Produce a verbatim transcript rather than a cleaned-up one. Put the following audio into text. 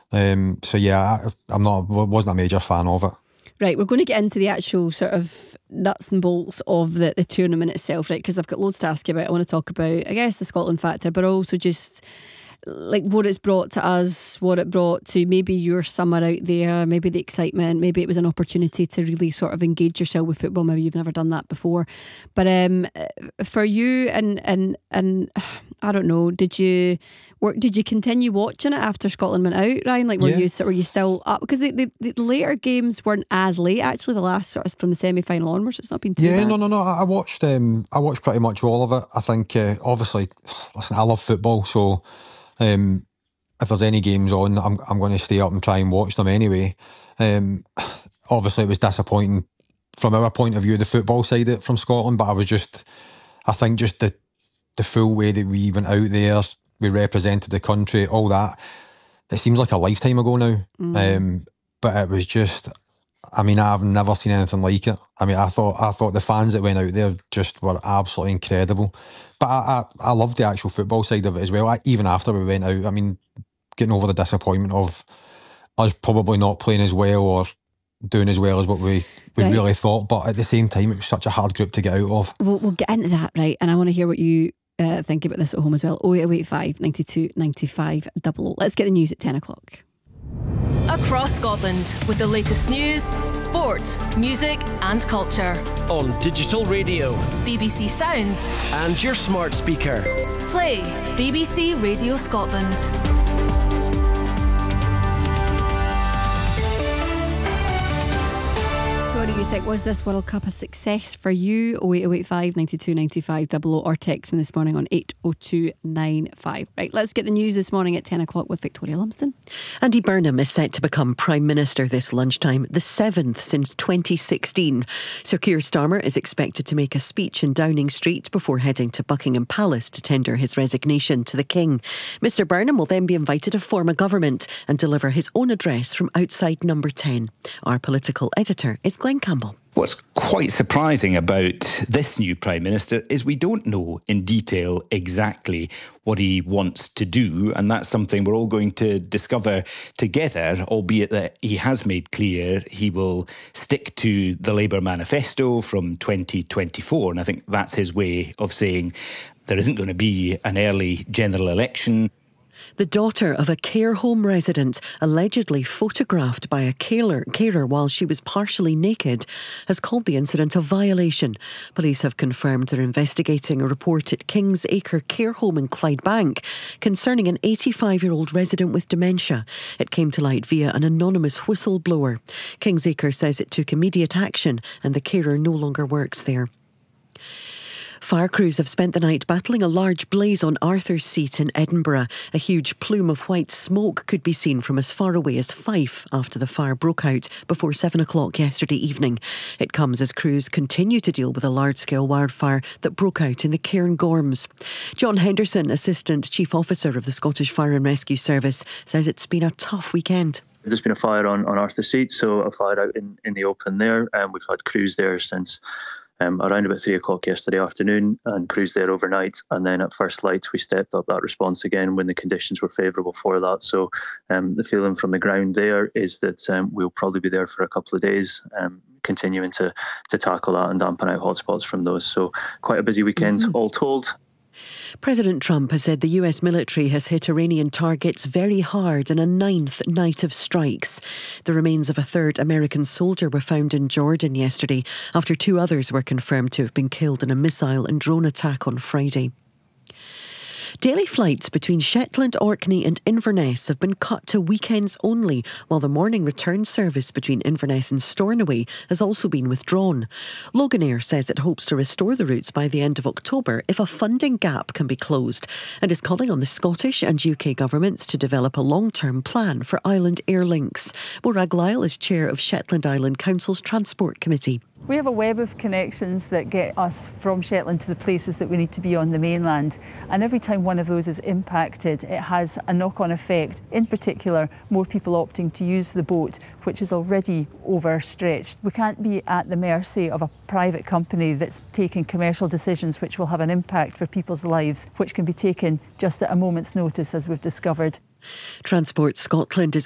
Um, so yeah, I, I'm not wasn't a major fan of it. Right, we're going to get into the actual sort of nuts and bolts of the, the tournament itself, right? Because I've got loads to ask you about. I want to talk about, I guess, the Scotland factor, but also just like what it's brought to us, what it brought to maybe your summer out there, maybe the excitement, maybe it was an opportunity to really sort of engage yourself with football. Maybe you've never done that before. But um, for you and and and I don't know, did you work? Did you continue watching it after Scotland went out, Ryan? Like, were yeah. you were you still up? Because the, the, the later games weren't as late. Actually, the last sort of from the semi final onwards, it's not been too yeah, bad. no, no, no. I watched. Um, I watched pretty much all of it. I think, uh, obviously, listen, I love football, so. Um, if there's any games on, I'm I'm going to stay up and try and watch them anyway. Um, obviously, it was disappointing from our point of view, the football side of it from Scotland, but I was just, I think just the the full way that we went out there, we represented the country, all that. It seems like a lifetime ago now. Mm. Um, but it was just, I mean, I've never seen anything like it. I mean, I thought I thought the fans that went out there just were absolutely incredible. But I, I, I loved the actual football side of it as well. I, even after we went out, I mean, getting over the disappointment of us probably not playing as well or doing as well as what we, we right. really thought. But at the same time, it was such a hard group to get out of. We'll, we'll get into that, right? And I want to hear what you uh, think about this at home as well. oh eight oh eight five, nine two, nine five, double oh. Let's get the news at ten o'clock. Across Scotland with the latest news, sport, music and culture. On digital radio, B B C Sounds and your smart speaker. Play B B C Radio Scotland. So what do you think? Was this World Cup a success for you? oh eight oh eight five, nine two, nine five, double oh or text me this morning on eight oh two nine five. Right, let's get the news this morning at ten o'clock with Victoria Lumsden. Andy Burnham is set to become Prime Minister this lunchtime, the seventh since twenty sixteen. Sir Keir Starmer is expected to make a speech in Downing Street before heading to Buckingham Palace to tender his resignation to the King. Mr Burnham will then be invited to form a government and deliver his own address from outside Number ten. Our political editor is Glenn Campbell. What's quite surprising about this new Prime Minister is we don't know in detail exactly what he wants to do, and that's something we're all going to discover together, albeit that he has made clear he will stick to the Labour manifesto from twenty twenty-four, and I think that's his way of saying there isn't going to be an early general election. The daughter of a care home resident, allegedly photographed by a carer, carer while she was partially naked, has called the incident a violation. Police have confirmed they're investigating a report at Kings Acre Care Home in Clydebank concerning an eighty-five-year-old resident with dementia. It came to light via an anonymous whistleblower. Kings Acre says it took immediate action and the carer no longer works there. Fire crews have spent the night battling a large blaze on Arthur's Seat in Edinburgh. A huge plume of white smoke could be seen from as far away as Fife after the fire broke out before seven o'clock yesterday evening. It comes as crews continue to deal with a large-scale wildfire that broke out in the Cairngorms. John Henderson, Assistant Chief Officer of the Scottish Fire and Rescue Service, says it's been a tough weekend. There's been a fire on, on Arthur's Seat, so a fire out in, in the open there, and we've had crews there since Um, around about three o'clock yesterday afternoon and crews there overnight. And then at first light, we stepped up that response again when the conditions were favourable for that. So um, the feeling from the ground there is that um, we'll probably be there for a couple of days, um, continuing to, to tackle that and dampen out hotspots from those. So quite a busy weekend, mm-hmm. all told. President Trump has said the U S military has hit Iranian targets very hard in a ninth night of strikes. The remains of a third American soldier were found in Jordan yesterday after two others were confirmed to have been killed in a missile and drone attack on Friday. Daily flights between Shetland, Orkney and Inverness have been cut to weekends only, while the morning return service between Inverness and Stornoway has also been withdrawn. Loganair says it hopes to restore the routes by the end of October if a funding gap can be closed, and is calling on the Scottish and U K governments to develop a long-term plan for island air links. Morag Lyle is chair of Shetland Island Council's Transport Committee. We have a web of connections that get us from Shetland to the places that we need to be on the mainland, and every time one of those is impacted, it has a knock-on effect. In particular, more people opting to use the boat, which is already overstretched. We can't be at the mercy of a private company that's taking commercial decisions which will have an impact for people's lives, which can be taken just at a moment's notice, as we've discovered. Transport Scotland is